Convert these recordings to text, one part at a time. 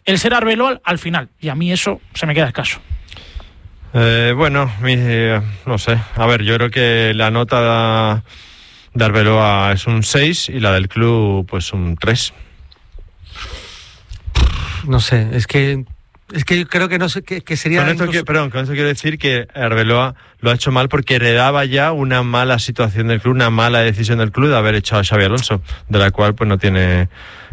el ser Arbeloa al final, y a mí eso se me queda escaso. Bueno, no sé, a ver, yo creo que la nota de Arbeloa es un 6 y la del club pues un 3. No sé, es que yo creo que no sé que sería. Con esto quiero decir que Arbeloa lo ha hecho mal porque heredaba ya una mala situación del club, una mala decisión del club de haber echado a Xabi Alonso, de la cual pues no tiene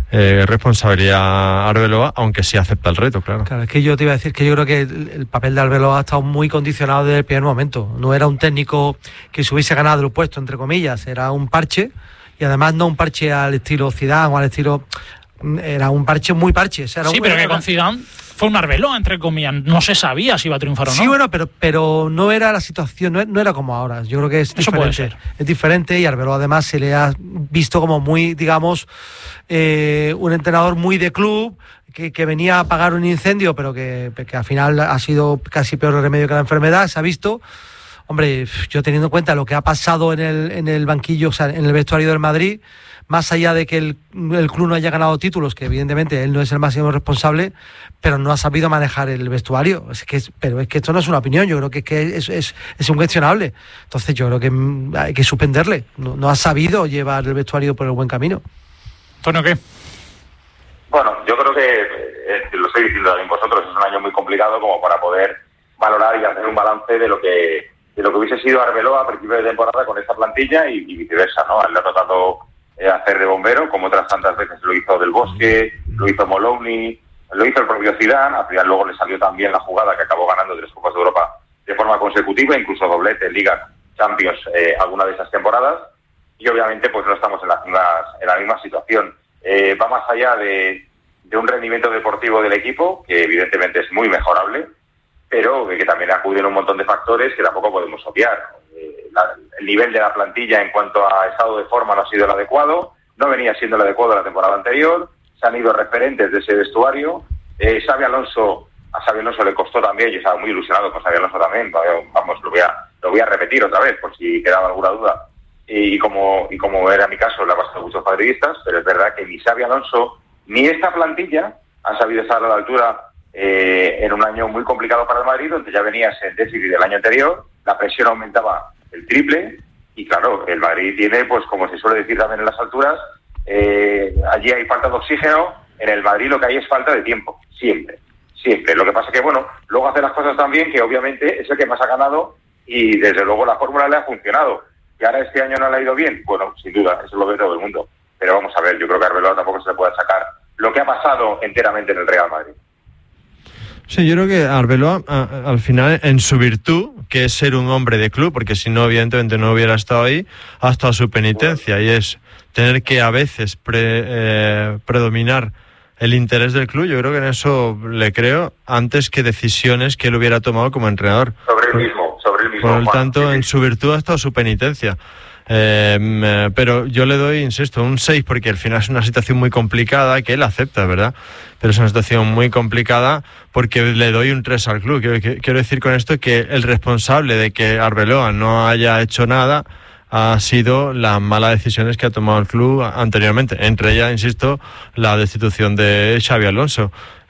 responsabilidad Arbeloa, aunque sí acepta el reto, claro. Claro, es que yo te iba a decir que yo creo que el papel de Arbeloa ha estado muy condicionado desde el primer momento. No era un técnico que se hubiese ganado el puesto, entre comillas, era un parche, y además no un parche al estilo Zidane o al estilo... Era un parche muy parche. O sea, pero que con Zidane fue un Arbeloa, entre comillas. No se sabía si iba a triunfar o no. Sí, bueno, pero no era la situación, no era como ahora. Yo creo que es diferente. Puede ser. Es diferente, y Arbeloa además se le ha visto como muy, digamos, un entrenador muy de club, que venía a apagar un incendio, pero que al final ha sido casi peor remedio que la enfermedad. Se ha visto. Hombre, yo teniendo en cuenta lo que ha pasado en el banquillo, o sea, en el vestuario del Madrid, más allá de que el club no haya ganado títulos, que evidentemente él no es el máximo responsable, pero no ha sabido manejar el vestuario. Pero es que esto no es una opinión, yo creo que es incuestionable. Entonces yo creo que hay que suspenderle. No ha sabido llevar el vestuario por el buen camino. ¿Antonio qué? Bueno, yo creo que, lo estoy diciendo también vosotros, es un año muy complicado como para poder valorar y hacer un balance de lo que hubiese sido Arbeloa a principio de temporada con esta plantilla y viceversa, ¿no? Él le ha tratado hacer de bombero, como otras tantas veces lo hizo Del Bosque, lo hizo Moloney, lo hizo el propio Zidane. Al final luego le salió también la jugada que acabó ganando 3 Copas de Europa de forma consecutiva, incluso doblete, Liga, Champions, alguna de esas temporadas, y obviamente pues no estamos en la misma situación. Va más allá de un rendimiento deportivo del equipo, que evidentemente es muy mejorable, pero que también acuden un montón de factores que tampoco podemos obviar. El nivel de la plantilla en cuanto a estado de forma no ha sido el adecuado, no venía siendo el adecuado de la temporada anterior, se han ido referentes de ese vestuario. A Xabi Alonso le costó también, yo estaba muy ilusionado con Xabi Alonso también, vamos, lo voy a repetir otra vez por si quedaba alguna duda, y como era mi caso, le ha pasado a muchos madridistas, pero es verdad que ni Xabi Alonso ni esta plantilla han sabido estar a la altura en un año muy complicado para el Madrid, donde ya venías en déficit del año anterior, la presión aumentaba el triple, y claro, el Madrid tiene, pues como se suele decir también en las alturas, allí hay falta de oxígeno, en el Madrid lo que hay es falta de tiempo, siempre. Lo que pasa es que, bueno, luego hace las cosas tan bien que obviamente es el que más ha ganado y desde luego la fórmula le ha funcionado. ¿Y ahora este año no le ha ido bien? Bueno, sin duda, eso lo ve todo el mundo. Pero vamos a ver, yo creo que a Arbeloa tampoco se le puede sacar lo que ha pasado enteramente en el Real Madrid. Sí, yo creo que Arbeloa, al final, en su virtud, que es ser un hombre de club, porque si no, evidentemente no hubiera estado ahí, ha estado su penitencia, y es tener que a veces predominar el interés del club. Yo creo que en eso le creo, antes que decisiones que él hubiera tomado como entrenador. Sobre el mismo. Por lo tanto, en su virtud ha estado su penitencia. Pero yo le doy, insisto, un 6, porque al final es una situación muy complicada que él acepta, ¿verdad? Pero es una situación muy complicada porque le doy un 3 al club. Quiero decir con esto que el responsable de que Arbeloa no haya hecho nada ha sido las malas decisiones que ha tomado el club anteriormente, entre ellas, insisto, la destitución de Xabi Alonso,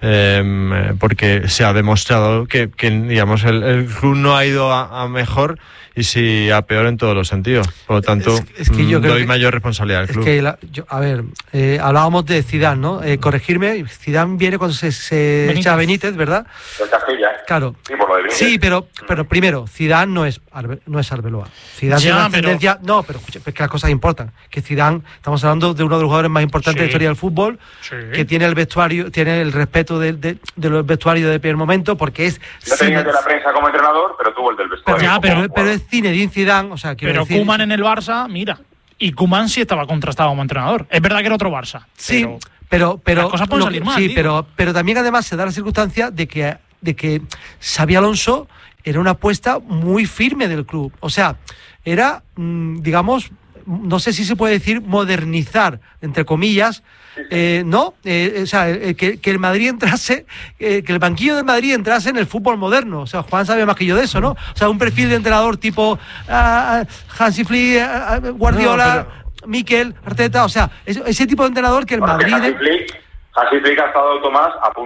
porque se ha demostrado que digamos, el club no ha ido a mejor, y sí a peor en todos los sentidos. Por lo tanto, es que yo doy mayor responsabilidad al club. Es que, hablábamos de Zidane, ¿no? Corregirme, Zidane viene cuando se echa a Benítez, ¿verdad? De Castilla, ¿eh? Claro. Sí, por lo de Benítez. Sí, pero primero, Zidane no es Arbeloa. Zidane tiene una tendencia... No, pero escucha, es que las cosas importan. Que Zidane, estamos hablando de uno de los jugadores más importantes de la historia del fútbol, que tiene el vestuario, tiene el respeto de los vestuarios de primer momento, porque es... No tenía el de la prensa como entrenador, pero tuvo el del vestuario. Pero es Zinedine Zidane, o sea, pero decir... Koeman en el Barça, mira, y Koeman sí estaba contrastado como entrenador. Es verdad que era otro Barça. Sí, pero las cosas pueden salir mal. Sí, pero también además se da la circunstancia de que Xabi Alonso era una apuesta muy firme del club. O sea, era, digamos, no sé si se puede decir modernizar, entre comillas, ¿no? O sea, que el Madrid entrase, que el banquillo del Madrid entrase en el fútbol moderno. O sea, Juan sabe más que yo de eso, ¿no? O sea, un perfil de entrenador tipo Hansi Flick, Guardiola, Mikel, Arteta, o sea, ese tipo de entrenador que el Madrid... Hansi Flick ha estado, Tomás, a punto